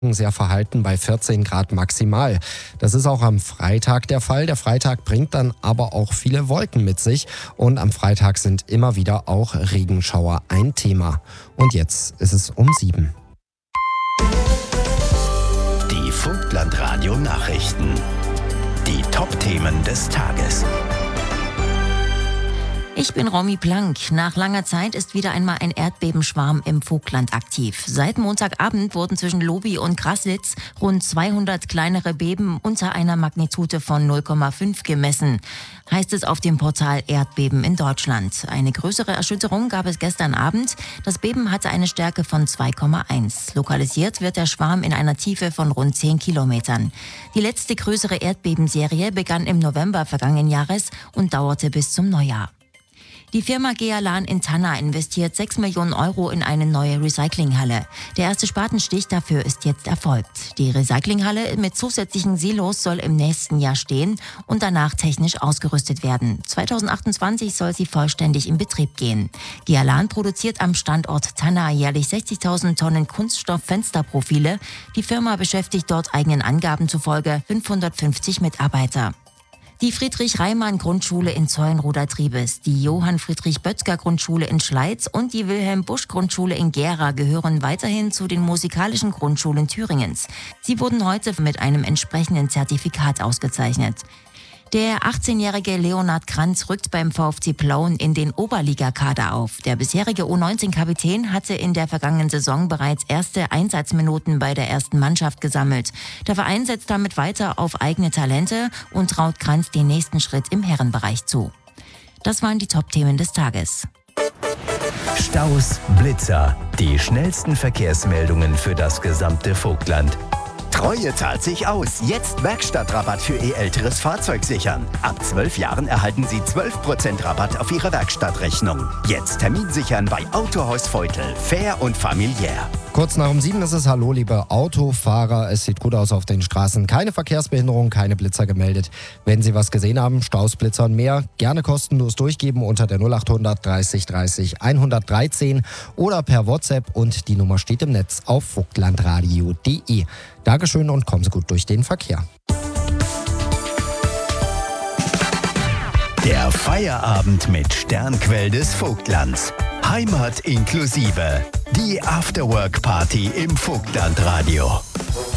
sehr verhalten bei 14 Grad maximal. Das ist auch am Freitag der Fall. Der Freitag bringt dann aber auch viele Wolken mit sich und am Freitag sind immer wieder auch Regenschauer ein Thema. Und jetzt ist es um 7. Die Vogtland-Radio Nachrichten. Die Top-Themen des Tages. Ich bin Romy Plank. Nach langer Zeit ist wieder einmal ein Erdbebenschwarm im Vogtland aktiv. Seit Montagabend wurden zwischen Lobi und Graslitz rund 200 kleinere Beben unter einer Magnitude von 0,5 gemessen, heißt es auf dem Portal Erdbeben in Deutschland. Eine größere Erschütterung gab es gestern Abend. Das Beben hatte eine Stärke von 2,1. Lokalisiert wird der Schwarm in einer Tiefe von rund 10 Kilometern. Die letzte größere Erdbebenserie begann im November vergangenen Jahres und dauerte bis zum Neujahr. Die Firma Gealan in Tanna investiert 6 Millionen Euro in eine neue Recyclinghalle. Der erste Spatenstich dafür ist jetzt erfolgt. Die Recyclinghalle mit zusätzlichen Silos soll im nächsten Jahr stehen und danach technisch ausgerüstet werden. 2028 soll sie vollständig in Betrieb gehen. Gealan produziert am Standort Tanna jährlich 60.000 Tonnen Kunststofffensterprofile. Die Firma beschäftigt dort eigenen Angaben zufolge 550 Mitarbeiter. Die Friedrich-Reimann-Grundschule in Zeulenroda-Triebes, die Johann-Friedrich-Böttger-Grundschule in Schleiz und die Wilhelm-Busch-Grundschule in Gera gehören weiterhin zu den musikalischen Grundschulen Thüringens. Sie wurden heute mit einem entsprechenden Zertifikat ausgezeichnet. Der 18-jährige Leonhard Kranz rückt beim VfC Plauen in den Oberligakader auf. Der bisherige U19-Kapitän hatte in der vergangenen Saison bereits erste Einsatzminuten bei der ersten Mannschaft gesammelt. Der Verein setzt damit weiter auf eigene Talente und traut Kranz den nächsten Schritt im Herrenbereich zu. Das waren die Top-Themen des Tages. Staus, Blitzer, die schnellsten Verkehrsmeldungen für das gesamte Vogtland. Treue zahlt sich aus. Jetzt Werkstattrabatt für Ihr älteres Fahrzeug sichern. Ab 12 Jahren erhalten Sie 12% Rabatt auf Ihre Werkstattrechnung. Jetzt Termin sichern bei Autohaus Feutel. Fair und familiär. Kurz nach um 7 ist es. Hallo, liebe Autofahrer. Es sieht gut aus auf den Straßen. Keine Verkehrsbehinderung, keine Blitzer gemeldet. Wenn Sie was gesehen haben, Staus, Blitzer und mehr, gerne kostenlos durchgeben unter der 0800 30 30 113 oder per WhatsApp und die Nummer steht im Netz auf vogtlandradio.de. Dankeschön und kommen Sie gut durch den Verkehr. Der Feierabend mit Sternquell des Vogtlands. Heimat inklusive. Die Afterwork-Party im Vogtlandradio.